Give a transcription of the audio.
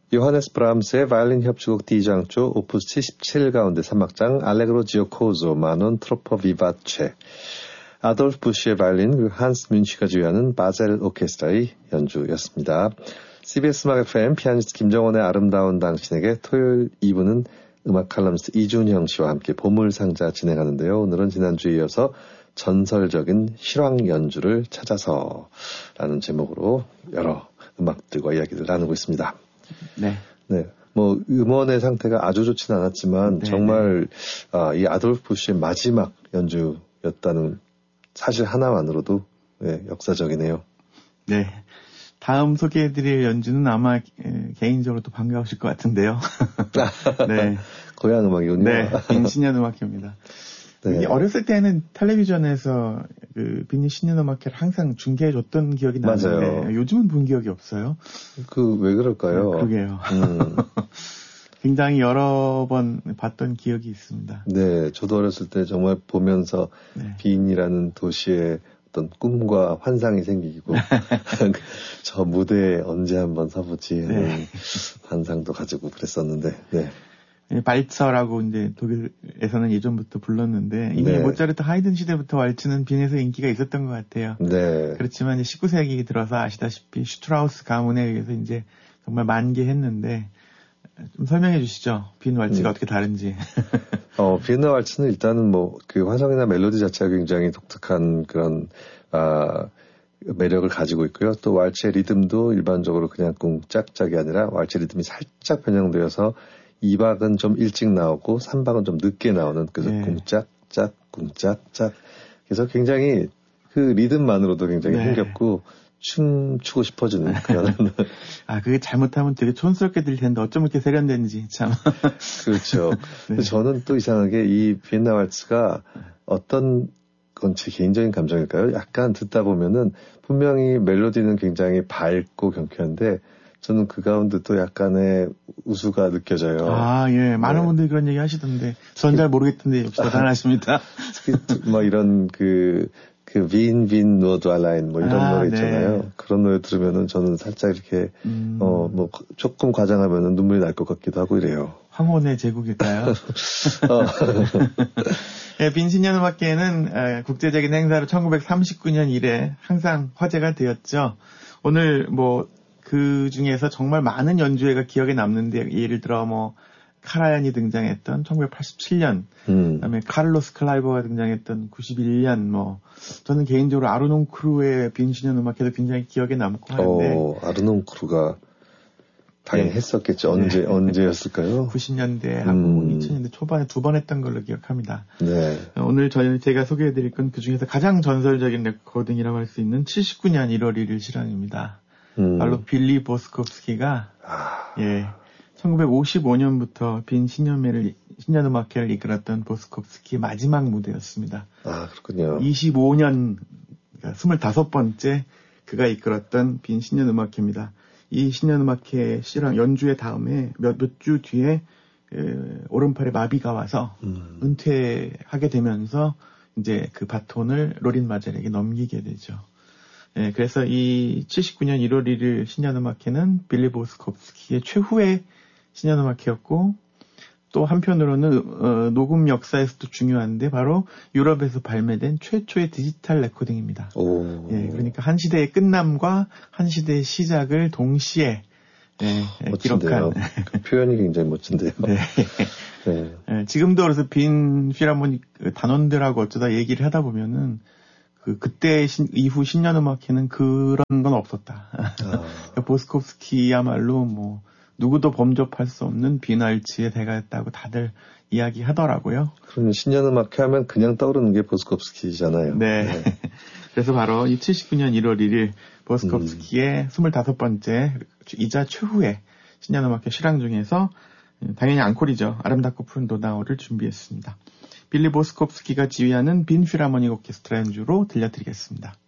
요하네스 브람스의 바이올린 협주곡 D장조 오프스 77 가운데 3악장 알레그로 지오코조 마논 트로포 비바체, 아돌프 부시의 바이올린 그리고 한스 뮌치가 지휘하는 바젤 오케스트라의 연주였습니다. CBS 음악 FM 피아니스트 김정원의 아름다운 당신에게 토요일 2부는 음악 칼럼니스트 이준형 씨와 함께 보물상자 진행하는데요. 오늘은 지난주에 이어서 전설적인 실황 연주를 찾아서 라는 제목으로 여러 음악들과 이야기를 나누고 있습니다. 네. 네. 뭐 음원의 상태가 아주 좋지는 않았지만 네, 정말 이 아돌프 부시의 마지막 연주였다는 사실 하나만으로도 역사적이네요. 네. 다음 소개해드릴 연주는 아마 개인적으로 또 반가우실 것 같은데요. 네. 고향 음악이군요. 네. 빈신년 음악회입니다. 네. 어렸을 때는 텔레비전에서 빈니 신년 음악회를 항상 중계해줬던 기억이 나는데 맞아요. 요즘은 본 기억이 없어요. 왜 그럴까요? 그러게요. 굉장히 여러 번 봤던 기억이 있습니다. 네, 저도 어렸을 때 정말 보면서 빈이라는 도시의 어떤 꿈과 환상이 생기고 저 무대에 언제 한번 서보지 하는 환상도 가지고 그랬었는데. 네. 발처라고 이제 독일에서는 예전부터 불렀는데 이미 모차르트 하이든 시대부터 왈츠는 빈에서 인기가 있었던 것 같아요. 네. 그렇지만 이제 19세기 들어서 아시다시피 슈트라우스 가문에 의해서 이제 정말 만개했는데 좀 설명해 주시죠. 빈 왈츠가 어떻게 다른지. 비엔나 왈츠는 일단은 그 화성이나 멜로디 자체가 굉장히 독특한 그런 매력을 가지고 있고요. 또 왈츠의 리듬도 일반적으로 그냥 꿍짝짝이 아니라 왈츠 리듬이 살짝 변형되어서 2박은 좀 일찍 나오고 3박은 좀 늦게 나오는 그래서 꿍짝짝 꿍짝짝 그래서 굉장히 그 리듬만으로도 굉장히 흥겹고 춤추고 싶어지는 그런. 그게 잘못하면 되게 촌스럽게 들릴 텐데 어쩜 이렇게 세련된지 참. 그렇죠. 네. 저는 또 이상하게 이 비엔나 왈츠가 어떤 건 제 개인적인 감정일까요? 약간 듣다 보면은 분명히 멜로디는 굉장히 밝고 경쾌한데 저는 그 가운데 또 약간의 우수가 느껴져요. 예. 많은 분들이 그런 얘기 하시던데 전 잘 모르겠던데 역시 대단하십니다. 이런 빈 노드 알라인 이런 노래 있잖아요. 그런 노래 들으면은 저는 살짝 이렇게 조금 과장하면은 눈물이 날 것 같기도 하고 이래요. 황혼의 제국일까요? 빈신년 음악회는 국제적인 행사로 1939년 이래 항상 화제가 되었죠. 오늘 그 중에서 정말 많은 연주회가 기억에 남는데 예를 들어 카라얀이 등장했던 1987년, 그다음에 카를로스 클라이버가 등장했던 91년, 저는 개인적으로 아르논크루의 빈신년 음악회도 굉장히 기억에 남고 하는데. 아르논크루가 당연히 했었겠죠. 언제였을까요? 90년대하고 2000년대 초반에 2번 했던 걸로 기억합니다. 네. 오늘 제가 소개해드릴 건 그 중에서 가장 전설적인 레코딩이라고 할 수 있는 79년 1월 1일 실황입니다. 바로 빌리 보스콥스키가 1955년부터 빈 신년음악회를 이끌었던 보스콥스키의 마지막 무대였습니다. 그렇군요. 25년, 그러니까 25번째 그가 이끌었던 빈 신년음악회입니다. 이 신년음악회 실황 연주의 다음에 몇 주 뒤에 오른팔에 마비가 와서 은퇴하게 되면서 이제 그 바톤을 로린 마젤에게 넘기게 되죠. 그래서 이 79년 1월 1일 신년음악회는 빌리 보스콥스키의 최후의 신년음악회였고 또 한편으로는 녹음 역사에서도 중요한데 바로 유럽에서 발매된 최초의 디지털 레코딩입니다. 그러니까 한 시대의 끝남과 한 시대의 시작을 동시에 기록한. 그 표현이 굉장히 멋진데요. 지금도 그래서 빈 필하모닉 단원들하고 어쩌다 얘기를 하다 보면은 그때 이후 신년음악회는 그런 건 없었다. 보스콥스키야말로 누구도 범접할 수 없는 빈 왈츠의 대가였다고 다들 이야기하더라고요. 그러면 신년음악회 하면 그냥 떠오르는 게 보스콥스키잖아요. 네. 그래서 바로 이 79년 1월 1일 보스콥스키의 25번째 이자 최후의 신년음악회 실황 중에서 당연히 앙콜이죠. 아름답고 푸른 도나오를 준비했습니다. 빌리 보스콥스키가 지휘하는 빈 필하모닉 오케스트라 연주로 들려드리겠습니다.